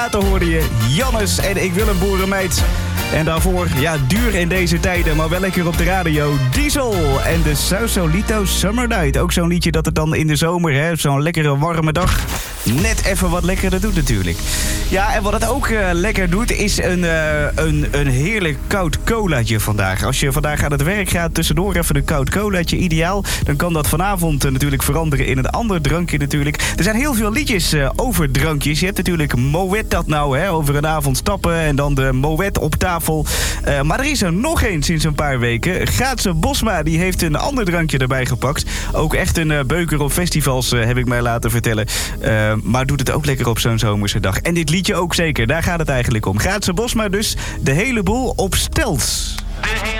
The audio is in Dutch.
Later hoorde je Jannes en Ik wil een boerenmeid. En daarvoor, ja, duur in deze tijden, maar wel lekker op de radio. Diesel en de Sausalito Summer Night. Ook zo'n liedje dat het dan in de zomer, hè, zo'n lekkere warme dag, net even wat lekkerder doet natuurlijk. Ja, en wat het ook lekker doet, is een heerlijk koud colaatje vandaag. Als je vandaag aan het werk gaat, tussendoor even een koud colaatje, ideaal. Dan kan dat vanavond natuurlijk veranderen in een ander drankje natuurlijk. Er zijn heel veel liedjes over drankjes. Je hebt natuurlijk Moet dat nou, hè, over een avond stappen en dan de Moet op tafel. Maar er is er nog één sinds een paar weken. Gaatse Bosma, die heeft een ander drankje erbij gepakt. Ook echt een beuker op festivals, heb ik mij laten vertellen. Maar doet het ook lekker op zo'n zomerse dag. En dit liedje ook zeker, daar gaat het eigenlijk om. Gaatse Bosma dus, de hele boel op stelt.